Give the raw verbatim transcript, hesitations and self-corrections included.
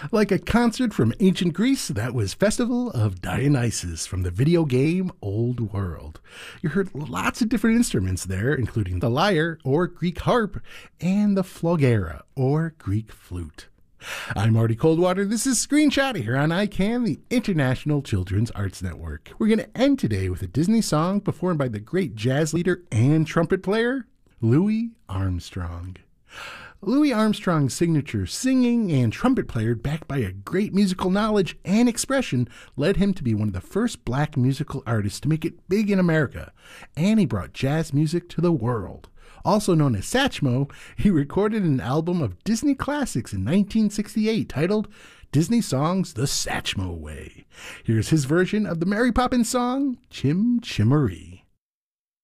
Like a concert from ancient Greece, that was Festival of Dionysus from the video game Old World. You heard lots of different instruments there, including the lyre, or Greek harp, and the flaughera, or Greek flute. I'm Marty Coldwater. This is Screenshot here on I CAN, the International Children's Arts Network. We're going to end today with a Disney song performed by the great jazz leader and trumpet player, Louis Armstrong. Louis Armstrong's signature singing and trumpet player, backed by a great musical knowledge and expression, led him to be one of the first black musical artists to make it big in America, and he brought jazz music to the world. Also known as Satchmo, he recorded an album of Disney classics in nineteen sixty-eight titled Disney Songs the Satchmo Way. Here's his version of the Mary Poppins song, Chim Chimaree.